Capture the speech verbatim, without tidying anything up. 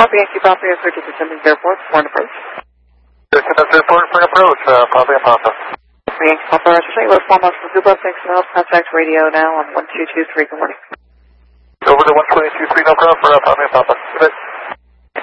Papa Yankee Papa, approach to Simmons Airport, for an approach. Simmons Airport for an approach, uh, Papa and Papa. Papa Yankee Papa, Roger, say, we're four miles from Zuba, thanks for help, contact radio now on one two two three, good morning. Over to one two two three, no problem for uh, Papa and Papa.